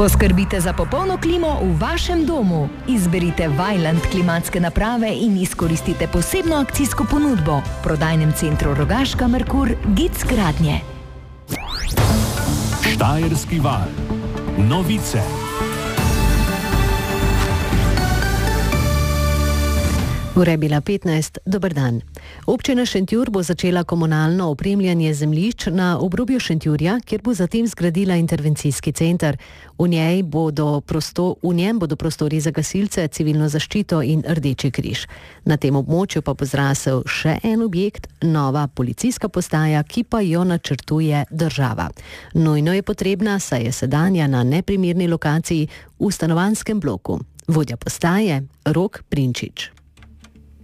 Poskrbite za popolno klimo v vašem domu. Izberite Vaillant klimatske naprave in izkoristite posebno akcijsko ponudbo v prodajnem centru Rogaška Merkur Gic Gradnje. Štajerski val. Novice. Ura je bila 15, dober dan. Občina Šentjur bo začela komunalno opremljanje zemljišč na obrobju Šentjurja, kjer bo zatem zgradila intervencijski center. V njem bodo prostori za gasilce, civilno zaščito in Rdeči križ. Na tem območju pa bo zrasel še en objekt, nova policijska postaja, ki pa jo načrtuje država. Nujno je potrebna, saj je sedanja na neprimerni lokaciji v stanovanjskem bloku. Vodja postaje Rok Prinčič.